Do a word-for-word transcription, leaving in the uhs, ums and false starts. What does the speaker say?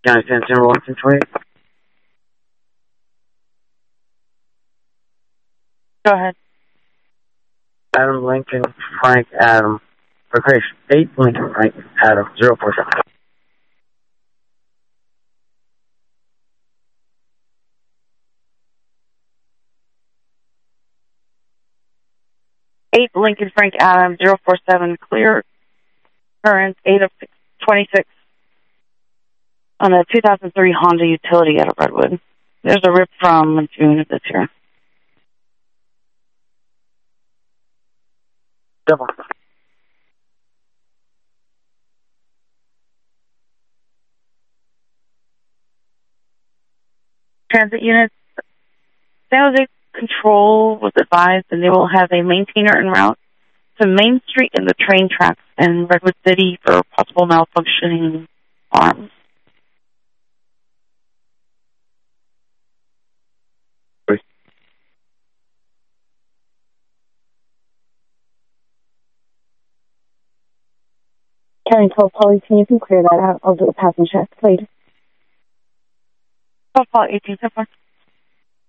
County San Antonio, Washington, twenty. Go ahead. Adam Lincoln Frank Adam. Location eight Lincoln Frank Adam zero four seven. Eight Lincoln Frank Adam zero four seven. Clear current eight of twenty six on a two thousand three Honda Utility out of Redwood. There's a rip from June of this year. Double. Transit units. San Jose Control was advised and they will have a maintainer en route to Main Street and the train tracks in Redwood City for possible malfunctioning arms. County twelve Polly, can you can clear that out? I'll do a passing check later. twelve Polly, eighteen, so far.